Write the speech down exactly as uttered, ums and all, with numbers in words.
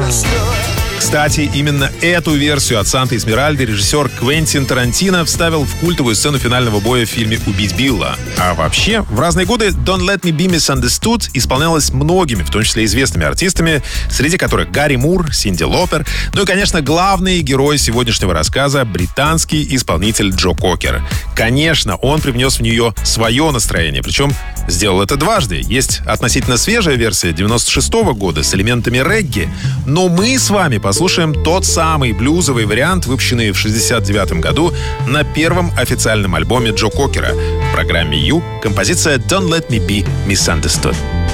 Кстати, именно эту версию от Санты Эсмеральды режиссер Квентин Тарантино вставил в культовую сцену финального боя в фильме «Убить Билла». А вообще, в разные годы «Don't Let Me Be Misunderstood» исполнялась многими, в том числе известными артистами, среди которых Гарри Мур, Синди Лопер, ну и, конечно, главный герой сегодняшнего рассказа — британский исполнитель Джо Кокер. Конечно, он привнес в нее свое настроение, причем сделал это дважды. Есть относительно свежая версия девяносто шестого года с элементами регги, но мы с вами послушаем тот самый блюзовый вариант, выпущенный в шестьдесят девятом году на первом официальном альбоме Джо Кокера. В программе «Ю» композиция «Don't Let Me Be Misunderstood».